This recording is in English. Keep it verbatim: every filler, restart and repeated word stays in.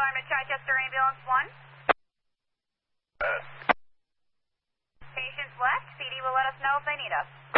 alarm to Chichester Ambulance one. Uh. Patients left. P D will let us know if they need us.